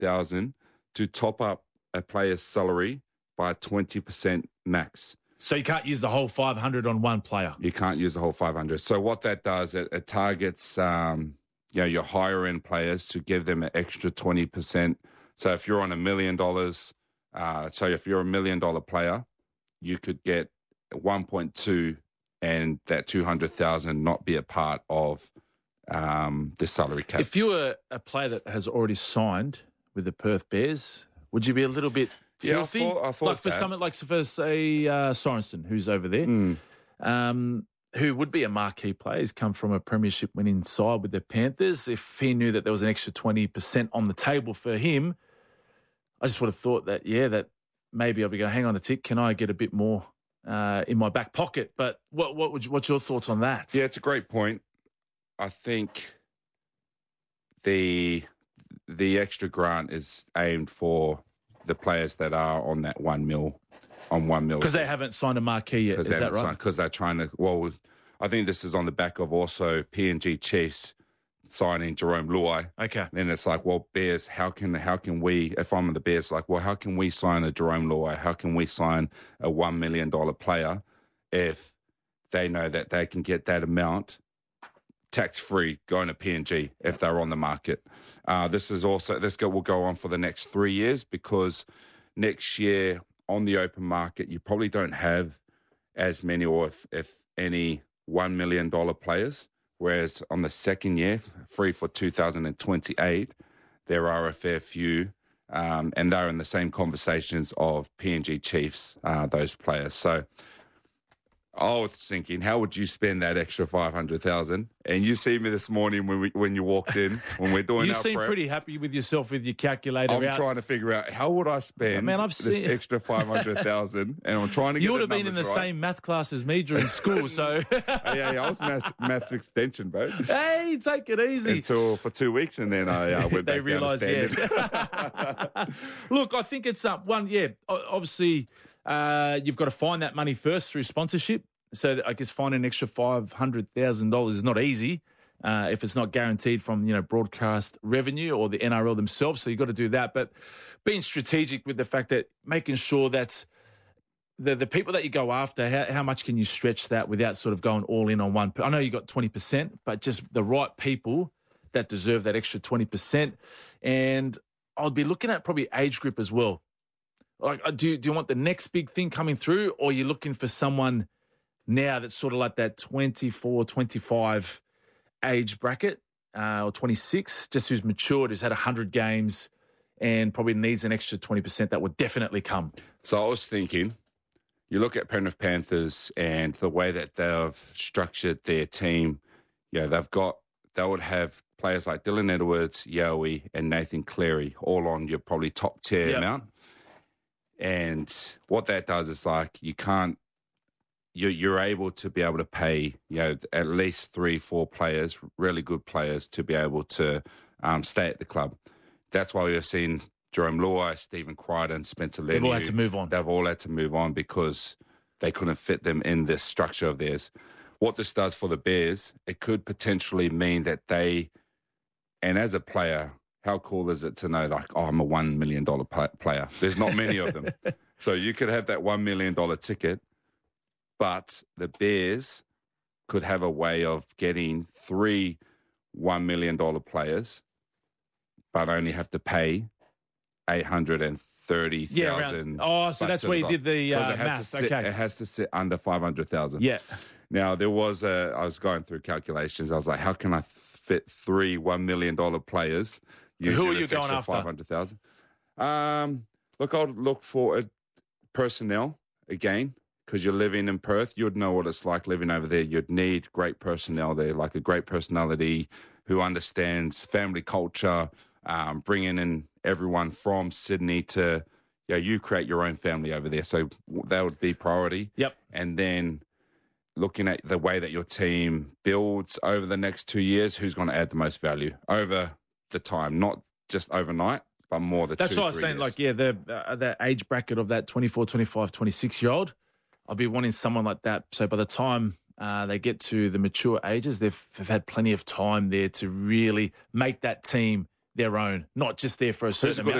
$200,000 to top up a player's salary by 20% max. So you can't use the whole 500 on one player. You can't use the whole 500. So what that does, it targets your higher end players to give them an extra 20%. So if you're on $1 million, if you're $1 million player, you could get 1.2 and that 200,000 not be a part of the salary cap. If you were a player that has already signed with the Perth Bears, would you be a little bit filthy? I thought like for that. someone like for say Sorensen, who's over there, who would be a marquee player. He's come from a premiership winning side with the Panthers. If he knew that there was an extra 20% on the table for him, I just would have thought that, that maybe I'll be going, hang on a tick, can I get a bit more in my back pocket? But what's your thoughts on that? Yeah, it's a great point. I think the extra grant is aimed for the players that are on that 1 mil. Because they haven't signed a marquee yet, is that right? Because they're trying to, I think this is on the back of also PNG Chiefs signing Jerome Luai. Okay. Then it's like, Bears, how can we, if I'm the Bears, how can we sign a Jerome Luai? How can we sign a $1 million player if they know that they can get that amount tax-free going to PNG if they're on the market? This will go on for the next 3 years, because next year on the open market, you probably don't have as many, or if any, $1 million players. Whereas on the second year, free for 2028, there are a fair few, and they're in the same conversations of PNG Chiefs, those players. So I was thinking, how would you spend that extra 500,000? And you see me this morning when you walked in, when we're doing you our seem prep. pretty happy with yourself with your calculator. I'm trying to figure out how would I spend this extra 500,000, and I'm trying to get. You would have been in the same math class as me during school, so yeah, I was maths extension, bro. Hey, take it easy. Until for 2 weeks, and then I went back down to standard. Yeah. Look, I think it's one. Yeah, obviously. You've got to find that money first through sponsorship. So I guess finding an extra $500,000 is not easy if it's not guaranteed from broadcast revenue or the NRL themselves. So you've got to do that. But being strategic with the fact that making sure that the people that you go after, how much can you stretch that without sort of going all in on one? I know you got 20%, but just the right people that deserve that extra 20%. And I'll be looking at probably age group as well. Like, do you want the next big thing coming through, or are you looking for someone now that's sort of like that 24, 25 age bracket, or 26, just who's matured, who's had 100 games and probably needs an extra 20% that would definitely come? So I was thinking, you look at Penrith Panthers and the way that they've structured their team, they would have players like Dylan Edwards, Yowie, and Nathan Cleary all on your probably top tier amount. And what that does is you're able to be able to pay, at least 3-4 players, really good players, to be able to stay at the club. That's why we've seen Jerome Luai, Stephen Crichton, Spencer Leniu. They've all had to move on. They've all had to move on because they couldn't fit them in this structure of theirs. What this does for the Bears, it could potentially mean that and as a player, how cool is it to know, I'm a $1 million player? There's not many of them. So you could have that $1 million ticket, but the Bears could have a way of getting 3 $1 million players, but only have to pay $830,000. So that's where you did the math. Okay. It has to sit under 500,000. Yeah. Now, I was going through calculations. I was like, how can I fit 3 $1 million players? Who are you going after? 500,000. Look, I'll look for personnel again, because you're living in Perth. You'd know what it's like living over there. You'd need great personnel there, like a great personality who understands family culture, bringing in everyone from Sydney to, you create your own family over there. So that would be priority. Yep. And then looking at the way that your team builds over the next 2 years, who's going to add the most value over the time, not just overnight, but more the That's 2-3 what I was saying. years. The age bracket of that 24, 25, 26-year-old, I'll be wanting someone like that. So by the time they get to the mature ages, they've had plenty of time there to really make that team their own, not just there for a certain Who's a amount. good